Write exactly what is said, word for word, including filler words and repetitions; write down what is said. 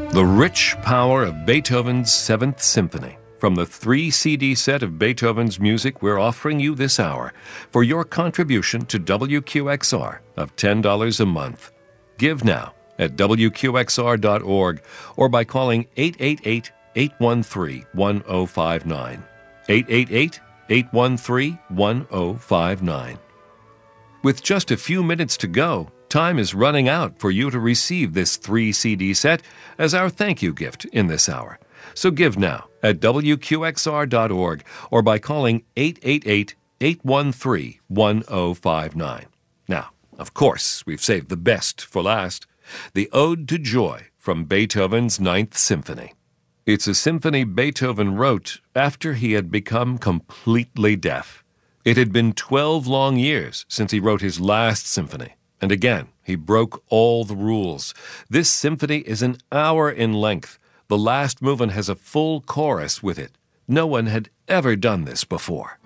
The rich power of Beethoven's Seventh Symphony. From the three C D set of Beethoven's music we're offering you this hour for your contribution to W Q X R of ten dollars a month. Give now at W Q X R dot org or by calling eight eight eight, eight one three, one zero five nine. eight eight eight, eight one three, one zero five nine. With just a few minutes to go, time is running out for you to receive this three C D set as our thank you gift in this hour. So give now at W Q X R dot org or by calling eight eight eight, eight one three, one zero five nine. Now, of course, we've saved the best for last, the Ode to Joy from Beethoven's Ninth Symphony. It's a symphony Beethoven wrote after he had become completely deaf. It had been twelve long years since he wrote his last symphony, and again, he broke all the rules. This symphony is an hour in length. The last movement has a full chorus with it. No one had ever done this before.